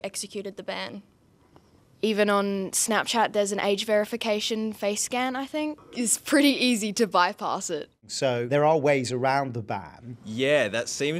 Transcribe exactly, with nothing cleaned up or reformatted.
executed the ban. Even on Snapchat, there's an age verification face scan, I think. It's pretty easy to bypass it. So there are ways around the ban. Yeah, that seems